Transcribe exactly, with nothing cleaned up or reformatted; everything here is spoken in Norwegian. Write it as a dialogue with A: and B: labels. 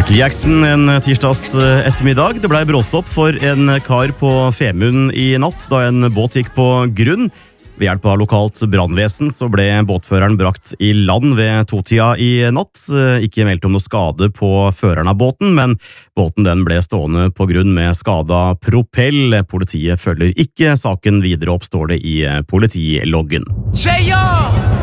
A: Michael Jackson en tirsdags ettermiddag. Det ble bråstopp for en kar på Femund i natt da en båt gikk på grunn. Ved hjelp av lokalt brannvesen så ble båtføreren brakt i land ved totida i natt. Ikke meldt om noe skade på føreren av båten, men båten den ble stående på grunn med skada propell. Politiet følger ikke saken videre opp, står det i politiloggen.
B: Cheya!